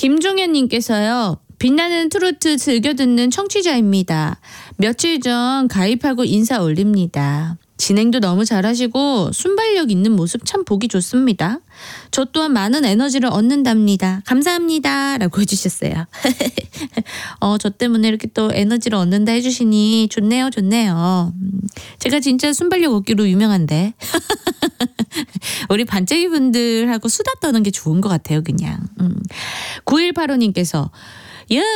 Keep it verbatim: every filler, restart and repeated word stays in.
김종현님께서요. 빛나는 트로트 즐겨 듣는 청취자입니다. 며칠 전 가입하고 인사 올립니다. 진행도 너무 잘하시고 순발력 있는 모습 참 보기 좋습니다. 저 또한 많은 에너지를 얻는답니다. 감사합니다. 라고 해주셨어요. 어, 저 때문에 이렇게 또 에너지를 얻는다 해주시니 좋네요. 좋네요. 제가 진짜 순발력 얻기로 유명한데 우리 반짝이 분들하고 수다 떠는 게 좋은 것 같아요. 그냥. 음. 구일팔오님께서 야